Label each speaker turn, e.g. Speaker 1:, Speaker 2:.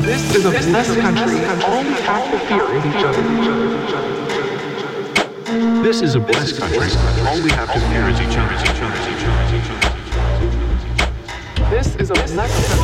Speaker 1: This is a blessed country. All we have to fear is each other.
Speaker 2: This is a blessed country. All we have to fear is each other.
Speaker 1: This is a blessed country.